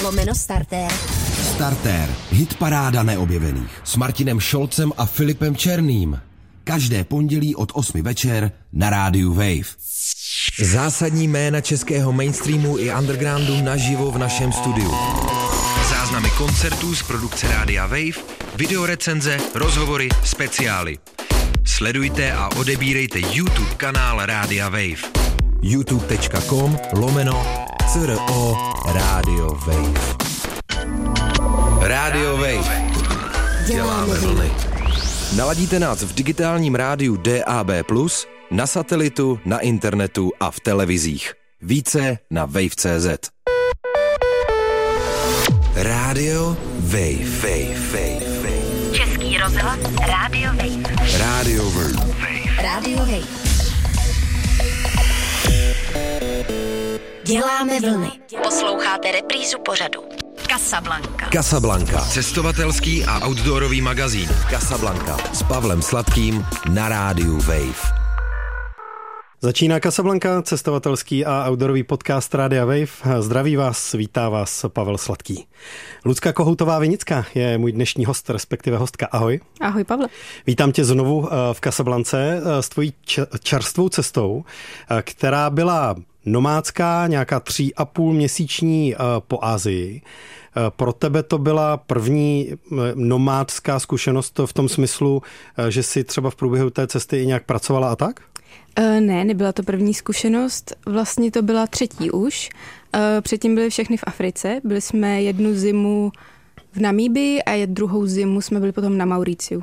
www.cz.com/starter. Starter. Hitparáda neobjevených. S Martinem Šolcem a Filipem Černým. Každé pondělí od 8 večer na rádiu Wave. Zásadní jména českého mainstreamu i undergroundu naživo v našem studiu. Záznamy koncertů z produkce rádia Wave, videorecenze, rozhovory, speciály. Sledujte a odebírejte YouTube kanál rádia Wave. youtube.com/CRO Radio Wave. Radio Wave. Děláme vlny. Naladíte nás v digitálním rádiu DAB+, na satelitu, na internetu a v televizích. Více na wave.cz. Radio Wave. Český rozhlas Radio Wave. Radio Wave. Radio Wave. Děláme vlny. Posloucháte reprízu pořadu Casablanca. Cestovatelský a outdoorový magazín Casablanca s Pavlem Sladkým na rádiu Wave. Začíná Casablanca, cestovatelský a outdoorový podcast Rádia Wave. Zdraví vás, vítá vás Pavel Sladký. Lucka Kohoutová-Vinická je můj dnešní host, respektive hostka. Ahoj. Ahoj, Pavle. Vítám tě znovu v Casablance s tvojí čerstvou cestou, která byla nomádská, nějaká 3,5 měsíční po Asii. Pro tebe to byla první nomádská zkušenost v tom smyslu, že jsi třeba v průběhu té cesty i nějak pracovala a tak? Ne, nebyla to první zkušenost, vlastně to byla třetí už. Předtím byly všechny v Africe, byli jsme jednu zimu v Namíbii a druhou zimu jsme byli potom na Mauriciu.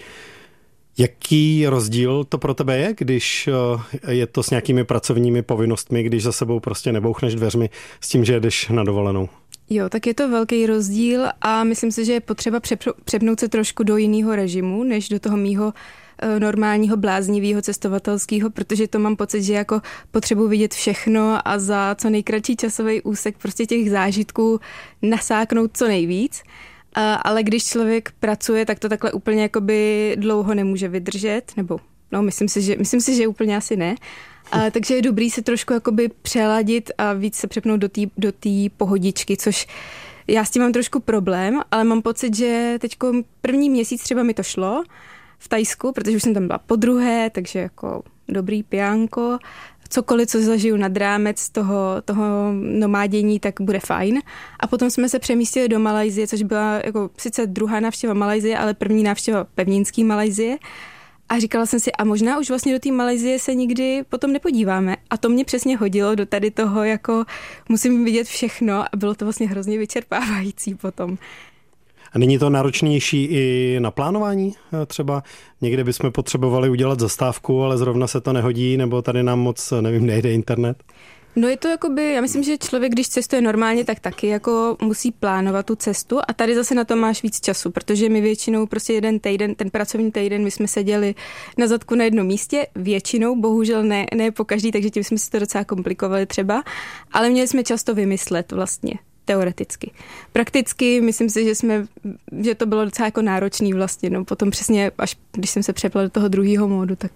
Jaký rozdíl to pro tebe je, když je to s nějakými pracovními povinnostmi, když za sebou prostě nebouchneš dveřmi s tím, že jedeš na dovolenou? Jo, tak je to velký rozdíl a myslím si, že je potřeba přepnout se trošku do jiného režimu, než do toho mýho normálního bláznivého cestovatelského, protože to mám pocit, že jako potřebuji vidět všechno a za co nejkratší časový úsek prostě těch zážitků nasáknout co nejvíc. Ale když člověk pracuje, tak to takhle úplně jakoby dlouho nemůže vydržet, nebo no, myslím si, že úplně asi ne. Takže je dobrý se trošku jakoby přeladit a víc se přepnout do té pohodičky, což já s tím mám trošku problém, ale mám pocit, že teďko první měsíc třeba mi to šlo v Thajsku, protože už jsem tam byla podruhé, takže jako dobrý pijánko, cokoliv, co zažiju nad rámec toho nomádění, tak bude fajn. A potom jsme se přemístili do Malajsie, což byla jako sice druhá návštěva Malajsie, ale první návštěva pevninský Malajsie. A říkala jsem si, a možná už vlastně do té Malajsie se nikdy potom nepodíváme. A to mě přesně hodilo do tady toho, jako musím vidět všechno a bylo to vlastně hrozně vyčerpávající potom. A není to náročnější i na plánování třeba? Někde bychom potřebovali udělat zastávku, ale zrovna se to nehodí, nebo tady nám moc, nevím, nejde internet? No je to jakoby, já myslím, že člověk, když cestuje normálně, tak taky jako musí plánovat tu cestu a tady zase na to máš víc času, protože my většinou prostě jeden týden, ten pracovní týden, my jsme seděli na zadku na jednom místě, většinou, bohužel ne po každý, takže tím jsme si to docela komplikovali třeba, ale měli jsme často vymyslet vlastně. Teoreticky. Prakticky myslím si, že to bylo docela jako náročný vlastně, no potom přesně, až když jsem se přepla do toho druhého módu, tak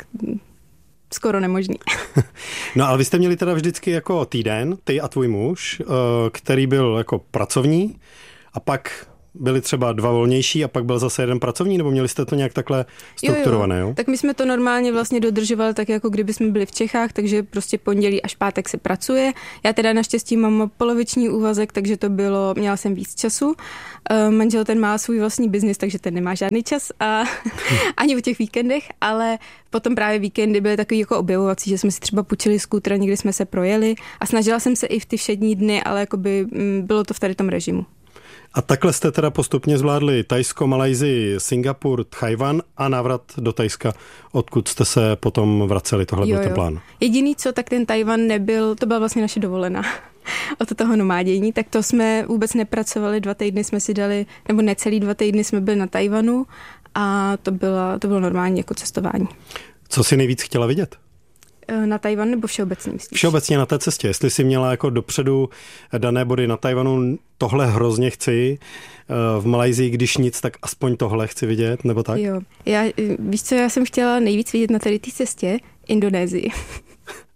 skoro nemožný. No ale vy jste měli teda vždycky jako týden, ty a tvůj muž, který byl jako pracovní a pak byli třeba 2 volnější a pak byl zase jeden pracovní, nebo měli jste to nějak takhle strukturované, jo? Tak my jsme to normálně vlastně dodržovali tak, jako kdyby jsme byli v Čechách, takže prostě pondělí až pátek se pracuje. Já teda naštěstí mám poloviční úvazek, takže to bylo, měla jsem víc času. Manžel ten má svůj vlastní biznis, takže ten nemá žádný čas a ani o těch víkendech, ale potom právě víkendy byly takový jako objevovací, že jsme si třeba půjčili skútr, někdy jsme se projeli a snažila jsem se i v ty všední dny, ale jakoby bylo to v tady tom režimu. A takhle jste teda postupně zvládli Thajsko, Malajsii, Singapur, Tchaj-wan a návrat do Thajska, odkud jste se potom vraceli, tohle byl ten plán. Jediný co, tak ten Tajvan nebyl, to byla vlastně naše dovolená od toho nomádění, tak to jsme vůbec nepracovali, 2 týdny jsme si dali, nebo necelý 2 týdny jsme byli na Tajvanu a to bylo normální jako cestování. Co jsi nejvíc chtěla vidět? Na Tajvan nebo všeobecně myslíš? Všeobecně na té cestě. Jestli jsi měla jako dopředu dané body na Tajvanu, tohle hrozně chci, v Malajsii, když nic, tak aspoň tohle chci vidět, nebo tak? Jo. Víš co, já jsem chtěla nejvíc vidět na tady té cestě? Indonésii.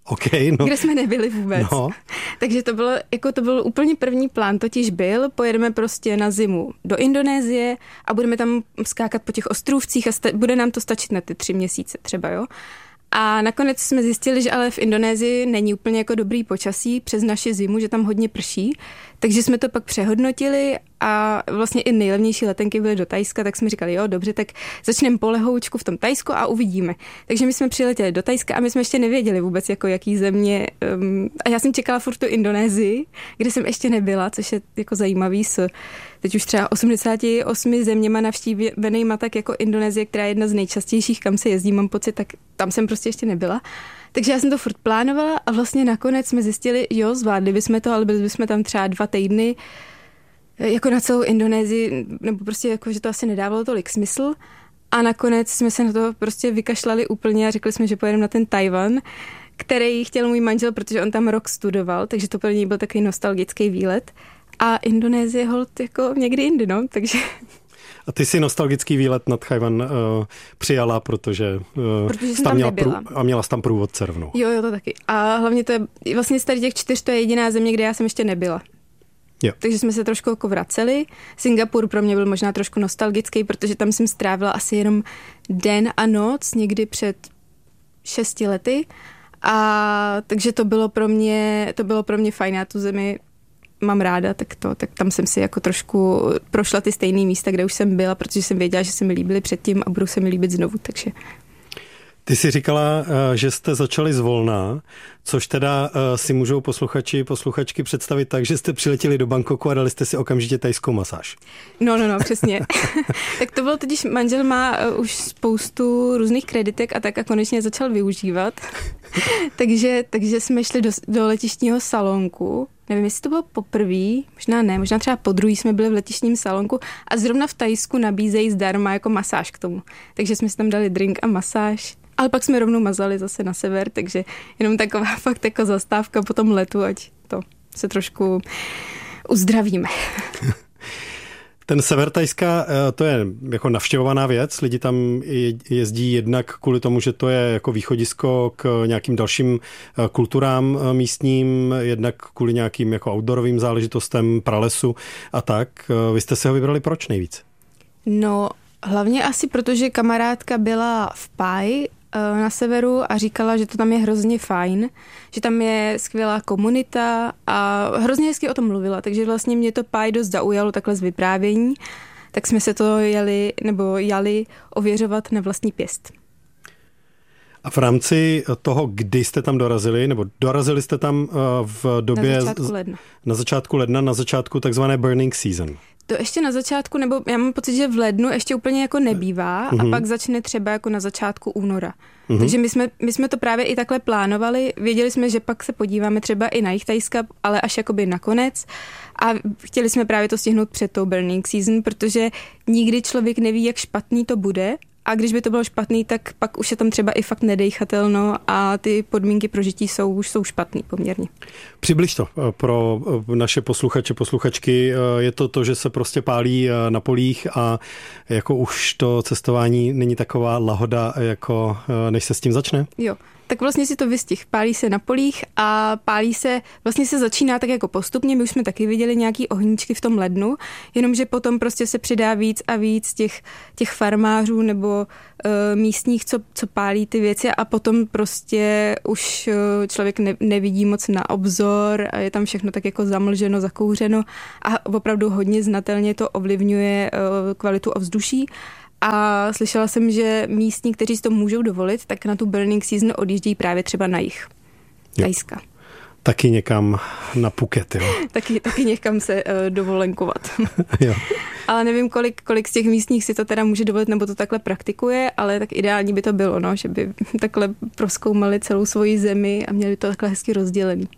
Okay, no. Kde jsme nebyli vůbec. No. Takže to byl úplně první plán, totiž pojedeme prostě na zimu do Indonésie a budeme tam skákat po těch ostrůvcích a bude nám to stačit na ty 3 měsíce třeba, jo. A nakonec jsme zjistili, že ale v Indonésii není úplně jako dobrý počasí přes naši zimu, že tam hodně prší, takže jsme to pak přehodnotili a vlastně i nejlevnější letenky byly do Thajska, tak jsme říkali, jo, dobře, tak začneme po lehoučku v tom Thajsku a uvidíme. Takže my jsme přiletěli do Thajska a my jsme ještě nevěděli vůbec, jako jaký země. A já jsem čekala furt tu Indonésii, kde jsem ještě nebyla, což je jako zajímavý teď už třeba 88 zeměma navštívenýma, tak jako Indonésie, která je jedna z nejčastějších, kam se jezdí, mám pocit, tak tam jsem prostě ještě nebyla. Takže já jsem to furt plánovala a vlastně nakonec jsme zjistili, jo, zvládli bychom to, ale byli bychom tam třeba 2 týdny jako na celou Indonésii, nebo prostě jako, že to asi nedávalo tolik smysl. A nakonec jsme se na to prostě vykašlali úplně a řekli jsme, že pojedeme na ten Tajvan, který chtěl můj manžel, protože on tam rok studoval, takže to pro něj byl takový nostalgický výlet. A Indonésie holt jako někdy jindy, no, takže... A ty si nostalgický výlet na Tajvan přijala, protože jsem tam nebyla. A měla jsi tam průvodce rovnou. Jo, to taky. A hlavně to je vlastně z tady těch 4, to je jediná země, kde já jsem ještě nebyla. Jo. Takže jsme se trošku jako vraceli. Singapur pro mě byl možná trošku nostalgický, protože tam jsem strávila asi jenom den a noc, někdy před 6 lety. A takže to bylo pro mě fajn, já tu zemi mám ráda, tak tam jsem si jako trošku prošla ty stejné místa, kde už jsem byla, protože jsem věděla, že se mi líbily předtím a budou se mi líbit znovu, takže... Ty jsi říkala, že jste začali zvolna, což teda si můžou posluchačky představit tak, že jste přiletěli do Bangkoku a dali jste si okamžitě thajskou masáž. No, přesně. Tak to bylo totiž, manžel má už spoustu různých kreditek a tak a konečně začal využívat. takže jsme šli do letištního salonku. Nevím, jestli to bylo poprvé, možná ne, možná třeba podruhý jsme byli v letištním salonku a zrovna v Thajsku nabízejí zdarma jako masáž k tomu. Takže jsme si tam dali drink a masáž. Ale pak jsme rovnou mazali zase na sever, takže jenom taková fakt jako zastávka po tom letu, ať to se trošku uzdravíme. Ten sever Thajska, to je jako navštěvovaná věc, lidi tam jezdí jednak kvůli tomu, že to je jako východisko k nějakým dalším kulturám místním, jednak kvůli nějakým jako outdoorovým záležitostem, pralesu a tak. Vy jste se ho vybrali proč nejvíc? No, hlavně asi protože kamarádka byla v Pai na severu a říkala, že to tam je hrozně fajn, že tam je skvělá komunita a hrozně hezky o tom mluvila, takže vlastně mě to Pai dost zaujalo takhle z vyprávění, tak jsme se to jali ověřovat na vlastní pěst. A v rámci toho, kdy jste tam dorazili, nebo dorazili jste tam v době... Na začátku ledna, na začátku takzvané burning season. To ještě na začátku, nebo já mám pocit, že v lednu ještě úplně jako nebývá a pak začne třeba jako na začátku února. Takže my jsme to právě i takhle plánovali, věděli jsme, že pak se podíváme třeba i na jih Thajska, ale až jakoby nakonec a chtěli jsme právě to stihnout před tou burning season, protože nikdy člověk neví, jak špatný to bude a když by to bylo špatný, tak pak už je tam třeba i fakt nedejchatelno a ty podmínky pro žití jsou špatný poměrně. Přibliž to pro naše posluchačky. Je to, že se prostě pálí na polích a jako už to cestování není taková lahoda, jako než se s tím začne? Jo. Tak vlastně si to vystih. Pálí se na polích a vlastně se začíná tak jako postupně. My už jsme taky viděli nějaký ohníčky v tom lednu, jenomže potom prostě se přidá víc a víc těch farmářů nebo místních, co pálí ty věci a potom prostě už člověk nevidí moc na obzor a je tam všechno tak jako zamlženo, zakouřeno a opravdu hodně znatelně to ovlivňuje kvalitu ovzduší. A slyšela jsem, že místní, kteří si to můžou dovolit, tak na tu burning season odjíždějí právě třeba na jih Thajska. Taky někam na Phuket, jo? taky někam se dovolenkovat. Jo. Ale nevím, kolik z těch místních si to teda může dovolit, nebo to takhle praktikuje, ale tak ideální by to bylo, no, že by takhle prozkoumali celou svoji zemi a měli to takhle hezky rozdělený.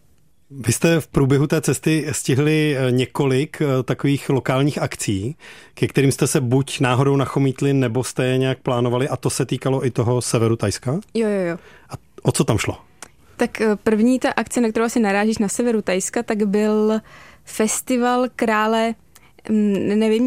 Vy jste v průběhu té cesty stihli několik takových lokálních akcí, ke kterým jste se buď náhodou nachomítli, nebo jste je nějak plánovali a to se týkalo i toho severu Thajska? Jo. A o co tam šlo? Tak první ta akce, na kterou asi narážíš na severu Thajska, tak byl festival krále, nevím,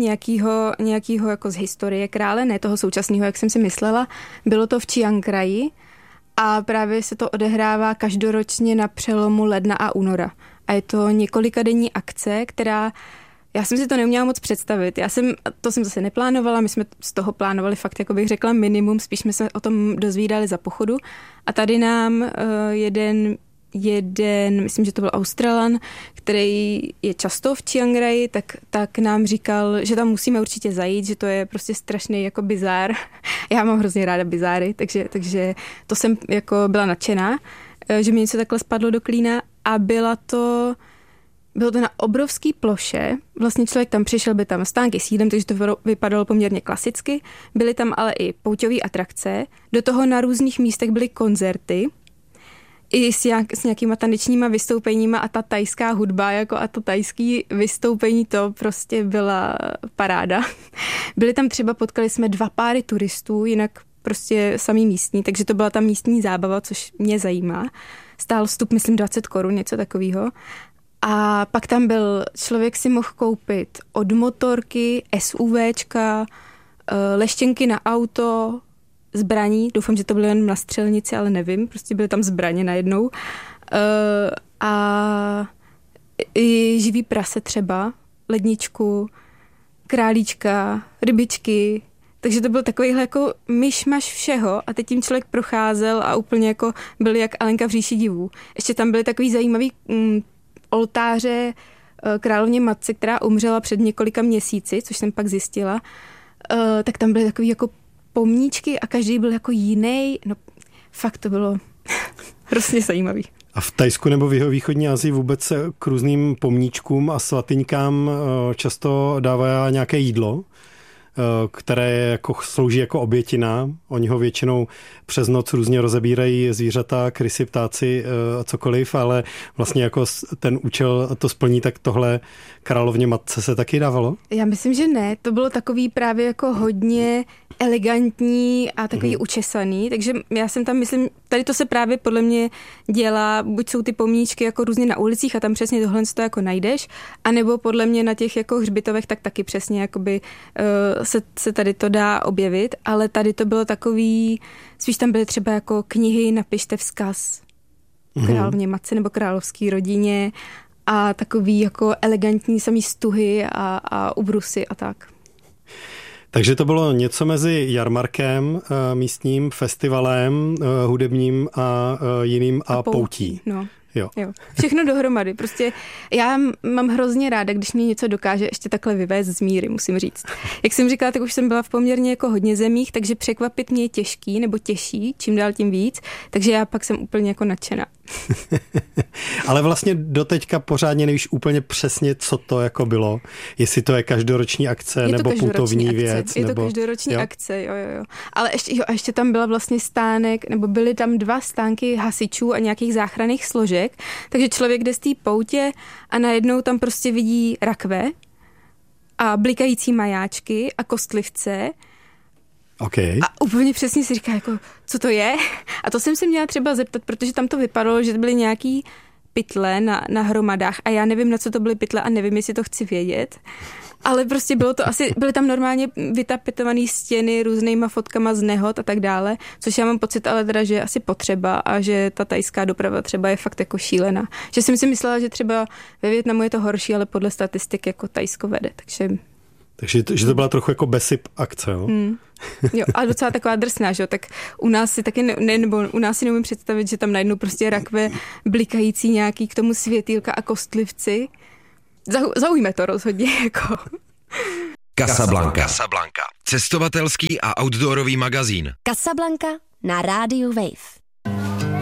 nějakýho jako z historie krále, ne toho současného, jak jsem si myslela. Bylo to v Chiang Rai a právě se to odehrává každoročně na přelomu ledna a února. A je to několikadenní akce, která, já jsem si to neuměla moc představit. To jsem zase neplánovala, my jsme z toho plánovali fakt, jako bych řekla, minimum, spíš jsme se o tom dozvídali za pochodu. A tady nám jeden, myslím, že to byl Australan, který je často v Chiang Rai, tak nám říkal, že tam musíme určitě zajít, že to je prostě strašný jako bizár. Já mám hrozně ráda bizáry, takže to jsem jako byla nadšená, že mi něco takhle spadlo do klína a bylo to na obrovský ploše. Vlastně člověk tam přišel, by tam stánky s jídlem, takže to vypadalo poměrně klasicky. Byly tam ale i pouťové atrakce. Do toho na různých místech byly koncerty. I s nějakýma tanečníma vystoupeníma a ta tajská hudba jako a to tajský vystoupení, to prostě byla paráda. Byli tam třeba, potkali jsme 2 páry turistů, jinak prostě samý místní, takže to byla ta místní zábava, což mě zajímá. Stál vstup, myslím, 20 korun, něco takového. A pak tam byl, člověk si mohl koupit od motorky, SUVčka, leštěnky na auto, zbraní, doufám, že to bylo jen na střelnici, ale nevím, prostě byly tam zbraně najednou. A i živý prase třeba, ledničku, králíčka, rybičky, takže to byl takovýhle jako myšmaš všeho a teď tím člověk procházel a úplně jako byl jak Alenka v říši divů. Ještě tam byly takový zajímavý oltáře královně matce, která umřela před několika měsíci, což jsem pak zjistila, tak tam byly takový jako pomníčky a každý byl jako jiný. No fakt to bylo hrozně zajímavý. A v Thajsku nebo v jihovýchodní Asii vůbec se k různým pomníčkům a svatyňkám často dává nějaké jídlo, které jako slouží jako obětina. Oni ho většinou přes noc různě rozebírají zvířata, krysy, ptáci a cokoliv, ale vlastně jako ten účel to splní, tak tohle královně matce se taky dávalo? Já myslím, že ne. To bylo takový právě jako hodně elegantní a takový učesaný, takže já jsem tam, myslím, tady to se právě podle mě dělá, buď jsou ty pomníčky jako různě na ulicích a tam přesně tohle to jako najdeš, anebo podle mě na těch jako hřbitovech tak taky přesně jakoby se tady to dá objevit, ale tady to bylo takový, spíš tam byly třeba jako knihy Napište vzkaz královně matce nebo královský rodině a takový jako elegantní samý stuhy a ubrusy a tak. Takže to bylo něco mezi jarmarkem, místním festivalem, hudebním a jiným a poutí. No. Jo. Všechno dohromady. Prostě já mám hrozně ráda, když mě něco dokáže ještě takhle vyvést z míry, musím říct. Jak jsem říkala, tak už jsem byla v poměrně jako hodně zemích, takže překvapit mě je těžký nebo těžší, čím dál tím víc, takže já pak jsem úplně jako nadšená. Ale vlastně doteďka pořádně nevíš úplně přesně, co to jako bylo. Jestli to je každoroční akce nebo putovní věc. Je to každoroční akce, jo. Ale ještě tam byla vlastně stánek, nebo byly tam 2 stánky hasičů a nějakých záchranných složek, takže člověk jde z té poutě a najednou tam prostě vidí rakve a blikající majáčky a kostlivce. Okay. A úplně přesně si říká, jako, co to je? A to jsem se měla třeba zeptat, protože tam to vypadalo, že to byly nějaký pytle na hromadách a já nevím, na co to byly pytle a nevím, jestli to chci vědět. Ale prostě byly tam normálně vytapetované stěny různýma fotkama z nehod a tak dále, což já mám pocit ale teda, že je asi potřeba a že ta tajská doprava třeba je fakt jako šílená. Že jsem si myslela, že třeba ve Vietnamu je to horší, ale podle statistik jako Tajsko vede, Takže to byla trochu jako besip akce, jo? Jo, a docela taková drsná, že jo, tak u nás si taky nebo u nás si neumím představit, že tam najednou prostě rakve blikající nějaký k tomu světýlka a kostlivci. Zaujme to rozhodně, jako. Casablanca. Cestovatelský a outdoorový magazín. Casablanca na rádiu Wave.